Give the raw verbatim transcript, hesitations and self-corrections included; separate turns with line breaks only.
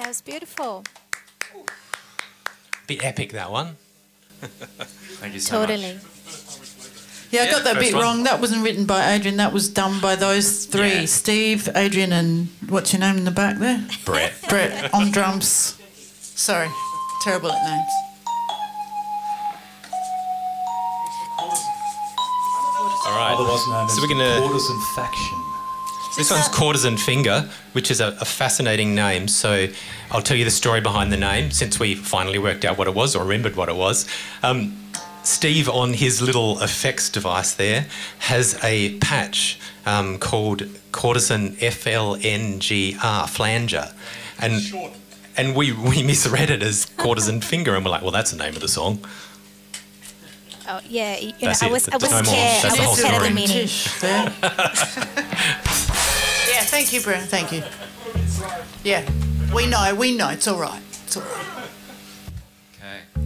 That was beautiful.
Bit epic, that one.
Thank you so
Totally.
much.
Yeah, I
Yeah,
got that
first
bit
one.
wrong. That wasn't written by Adrian. That was done by those three.
Yeah.
Steve, Adrian and what's your name in the back there?
Brett.
Brett on drums. Sorry, terrible at names.
All right.
Otherwise known
So
as
we're gonna-
Courtesan Faction.
This one's Courtesan Finger, which is a, a fascinating name. So I'll tell you the story behind the name since we finally worked out what it was or remembered what it was. Um, Steve, on his little effects device there, has a patch um, called Courtesan F L N G R, flanger. And, and we, we misread it as Courtesan Finger, and we're like, well, that's the name of the song.
Oh yeah, you know,
That's
I
it.
was I was
There's no more.
scared.
That's
I
the
was
whole
scared of the
story.
meaning.
Tish there. Yeah, thank you, Brett. Thank you. Yeah, we know, we know. It's all right. It's all right.
Okay.